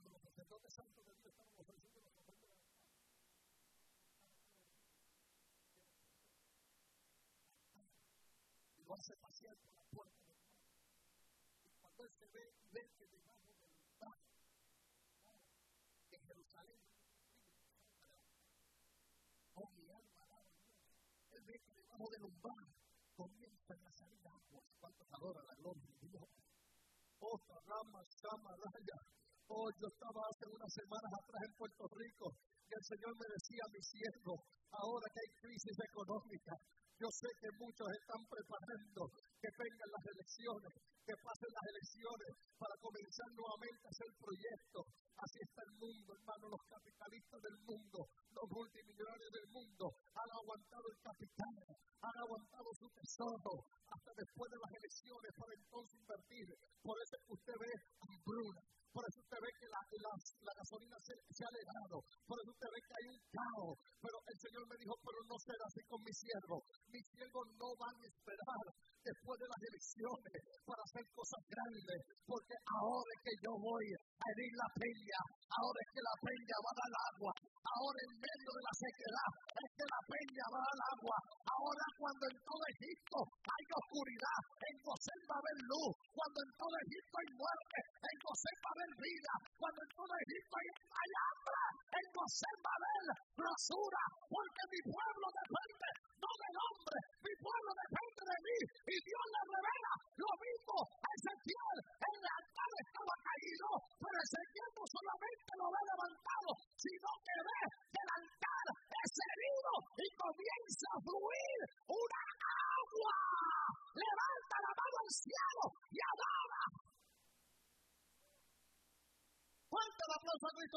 cuando los sacerdotes santos de Dios estaban ofreciendo los ofrendas de la paz. Y lo hace pasear por la puerta del mar. Y cuando él se ve que debajo del mar, en Jerusalén, oh, mi alma alaba a Dios. Él ve que debajo del umbral comienzan a salir aguas. ¿Cuántos adoran la gloria de Dios? Oh, Rama, Sama, Raya. Oh, yo estaba hace unas semanas atrás en Puerto Rico y el Señor me decía a mi siervo, ahora que hay crisis económica, yo sé que muchos están preparando que vengan las elecciones, que pasen las elecciones para comenzar nuevamente a hacer proyectos. Así está el mundo, hermano. Los capitalistas del mundo, los multimillonarios del mundo han aguantado el capital, han aguantado su tesoro hasta después de las elecciones para entonces invertir. Por eso es que usted ve hambruna. Por eso usted ve que la gasolina se ha elevado. Por eso usted ve que hay un caos. Pero el Señor me dijo, pero no será así con mis siervos. Mis siervos no van a esperar después de las elecciones para hacer cosas grandes. Porque ahora es que yo voy a herir la peña. Ahora es que la peña va a dar agua. Ahora en medio de la sequedad es que la peña va a dar agua. Ahora cuando en todo Egipto hay oscuridad, en Gosén va a haber luz. Cuando en todo Egipto hay muerte, en Gosén va a haber vida. Cuando en todo Egipto hay hambre, en Gosén va a haber grosura. Porque mi pueblo depende no del hombre, mi pueblo depende de mí. Y Dios le revela lo mismo a Ezequiel. El altar estaba caído, pero Ezequiel no solamente lo ve levantado, sino que ve que el altar es herido y comienza a fluir una agua. Levanta la mano al cielo y adora. Fuerte el aplauso a Cristo